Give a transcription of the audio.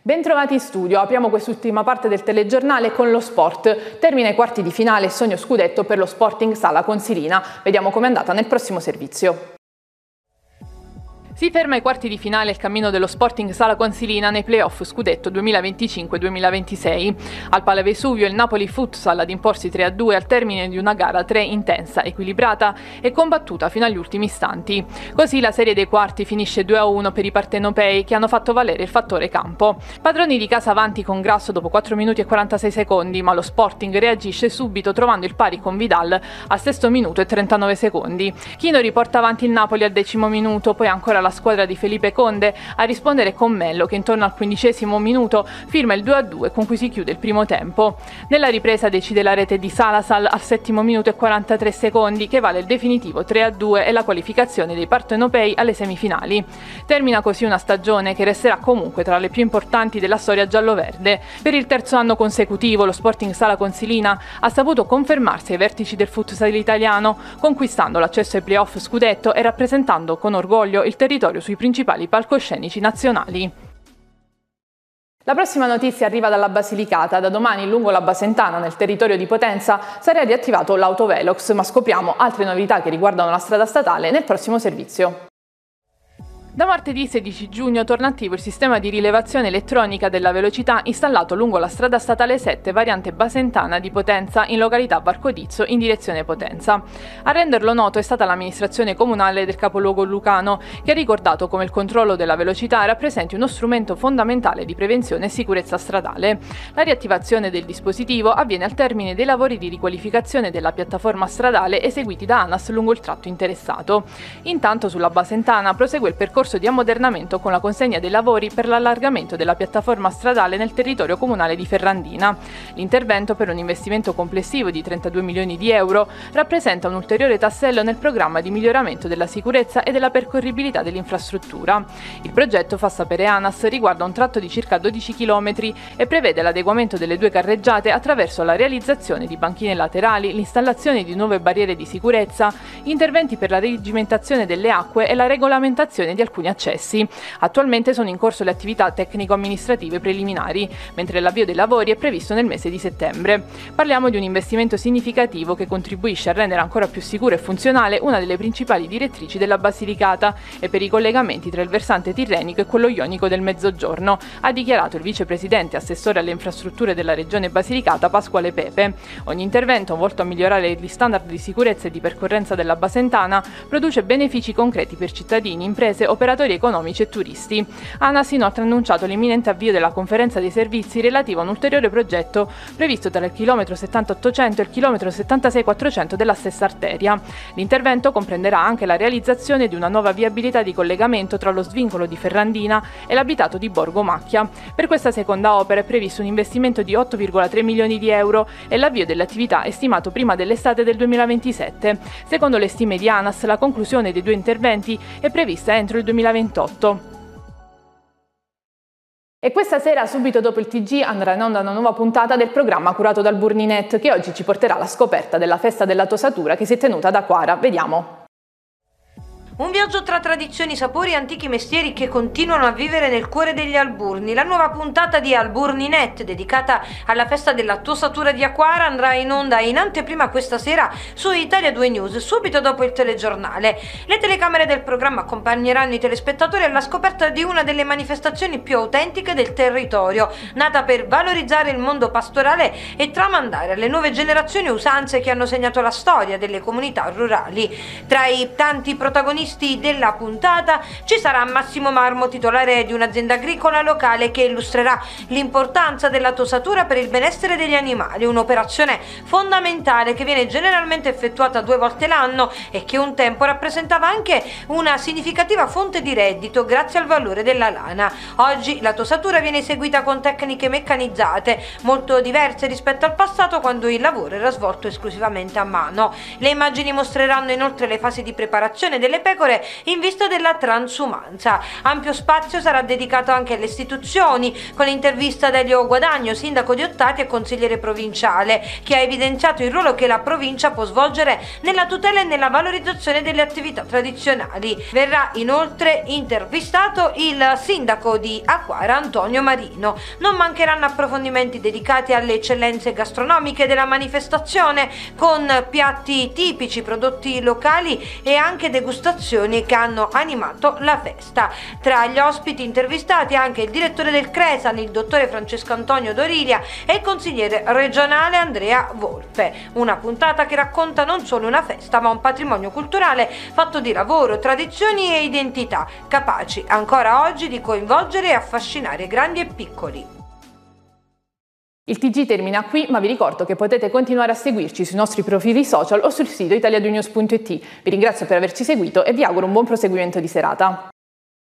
Bentrovati in studio, apriamo quest'ultima parte del telegiornale con lo sport. Termina i quarti di finale, sogno scudetto per lo Sporting Sala Consilina. Vediamo com'è andata nel prossimo servizio. Si ferma ai quarti di finale il cammino dello Sporting Sala Consilina nei playoff scudetto 2025-2026. Al Pala Vesuvio il Napoli Futsal ad imporsi 3-2 al termine di una gara 3 intensa, equilibrata e combattuta fino agli ultimi istanti. Così la serie dei quarti finisce 2-1 per i partenopei che hanno fatto valere il fattore campo. Padroni di casa avanti con Grasso dopo 4 minuti e 46 secondi, ma lo Sporting reagisce subito trovando il pari con Vidal al sesto minuto e 39 secondi. Chino riporta avanti il Napoli al 10° minuto, poi ancora la squadra di Felipe Conde a rispondere con Mello che intorno al 15° minuto firma il 2-2 con cui si chiude il primo tempo. Nella ripresa decide la rete di Salazar al 7° minuto e 43 secondi che vale il definitivo 3-2 e la qualificazione dei partenopei alle semifinali. Termina così una stagione che resterà comunque tra le più importanti della storia gialloverde. Per il terzo anno consecutivo lo Sporting Sala Consilina ha saputo confermarsi ai vertici del futsal italiano, conquistando l'accesso ai playoff scudetto e rappresentando con orgoglio il territorio sui principali palcoscenici nazionali. La prossima notizia arriva dalla Basilicata. Da domani lungo la Basentana, nel territorio di Potenza, sarà riattivato l'autovelox, ma scopriamo altre novità che riguardano la strada statale nel prossimo servizio. Da martedì 16 giugno torna attivo il sistema di rilevazione elettronica della velocità installato lungo la strada statale 7 variante Basentana di Potenza in località Varcodizzo in direzione Potenza. A renderlo noto è stata l'amministrazione comunale del capoluogo lucano, che ha ricordato come il controllo della velocità rappresenti uno strumento fondamentale di prevenzione e sicurezza stradale. La riattivazione del dispositivo avviene al termine dei lavori di riqualificazione della piattaforma stradale eseguiti da ANAS lungo il tratto interessato. Intanto sulla Basentana prosegue il percorso di ammodernamento con la consegna dei lavori per l'allargamento della piattaforma stradale nel territorio comunale di Ferrandina. L'intervento, per un investimento complessivo di 32 milioni di euro, rappresenta un ulteriore tassello nel programma di miglioramento della sicurezza e della percorribilità dell'infrastruttura. Il progetto, fa sapere ANAS, riguarda un tratto di circa 12 km e prevede l'adeguamento delle 2 carreggiate attraverso la realizzazione di banchine laterali, l'installazione di nuove barriere di sicurezza, interventi per la regimentazione delle acque e la regolamentazione di alcuni accessi. Attualmente sono in corso le attività tecnico-amministrative preliminari, mentre l'avvio dei lavori è previsto nel mese di settembre. Parliamo di un investimento significativo che contribuisce a rendere ancora più sicura e funzionale una delle principali direttrici della Basilicata e per i collegamenti tra il versante tirrenico e quello ionico del Mezzogiorno, ha dichiarato il vicepresidente e assessore alle infrastrutture della regione Basilicata Pasquale Pepe. Ogni intervento volto a migliorare gli standard di sicurezza e di percorrenza della Basentana produce benefici concreti per cittadini, imprese, operatori economici e turisti. ANAS inoltre ha annunciato l'imminente avvio della conferenza dei servizi relativa a un ulteriore progetto previsto tra il chilometro 7800 e il chilometro 76400 della stessa arteria. L'intervento comprenderà anche la realizzazione di una nuova viabilità di collegamento tra lo svincolo di Ferrandina e l'abitato di Borgo Macchia. Per questa seconda opera è previsto un investimento di 8,3 milioni di euro e l'avvio dell'attività è stimato prima dell'estate del 2027. Secondo le stime di ANAS, la conclusione dei 2 interventi è prevista entro il 2028. E questa sera, subito dopo il TG, andrà in onda una nuova puntata del programma curato dal Burninet, che oggi ci porterà alla scoperta della festa della tosatura che si è tenuta ad Aquara. Vediamo. Un viaggio tra tradizioni, sapori e antichi mestieri che continuano a vivere nel cuore degli Alburni. La nuova puntata di Alburninet, dedicata alla festa della tosatura di Aquara, andrà in onda in anteprima questa sera su Italia 2 News, subito dopo il telegiornale. Le telecamere del programma accompagneranno i telespettatori alla scoperta di una delle manifestazioni più autentiche del territorio, nata per valorizzare il mondo pastorale e tramandare alle nuove generazioni usanze che hanno segnato la storia delle comunità rurali. Tra i tanti protagonisti della puntata ci sarà Massimo Marmo, titolare di un'azienda agricola locale, che illustrerà l'importanza della tosatura per il benessere degli animali, un'operazione fondamentale che viene generalmente effettuata 2 volte l'anno e che un tempo rappresentava anche una significativa fonte di reddito grazie al valore della lana. Oggi la tosatura viene eseguita con tecniche meccanizzate molto diverse rispetto al passato, quando il lavoro era svolto esclusivamente a mano. Le immagini mostreranno inoltre le fasi di preparazione delle pecore pecore in vista della transumanza. Ampio spazio sarà dedicato anche alle istituzioni, con l'intervista da Elio Guadagno, sindaco di Ottati e consigliere provinciale, che ha evidenziato il ruolo che la provincia può svolgere nella tutela e nella valorizzazione delle attività tradizionali. Verrà inoltre intervistato il sindaco di Acquara, Antonio Marino. Non mancheranno approfondimenti dedicati alle eccellenze gastronomiche della manifestazione, con piatti tipici, prodotti locali e anche degustazioni che hanno animato la festa. Tra gli ospiti intervistati anche il direttore del Cresan, il dottore Francesco Antonio Dorilia, e il consigliere regionale Andrea Volpe. Una puntata che racconta non solo una festa, ma un patrimonio culturale fatto di lavoro, tradizioni e identità, capaci ancora oggi di coinvolgere e affascinare grandi e piccoli. Il TG termina qui, ma vi ricordo che potete continuare a seguirci sui nostri profili social o sul sito italiadonews.it. Vi ringrazio per averci seguito e vi auguro un buon proseguimento di serata.